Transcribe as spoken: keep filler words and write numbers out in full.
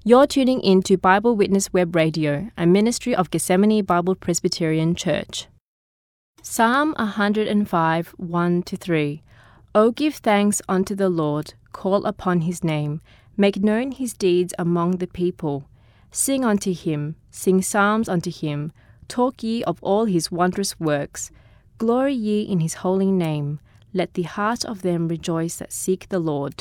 You're tuning in to Bible Witness Web Radio, a ministry of Gethsemane Bible Presbyterian Church. Psalm one hundred five, one to three. O give thanks unto the Lord, call upon his name, make known his deeds among the people. Sing unto him, sing psalms unto him, talk ye of all his wondrous works. Glory ye in his holy name, let the heart of them rejoice that seek the Lord.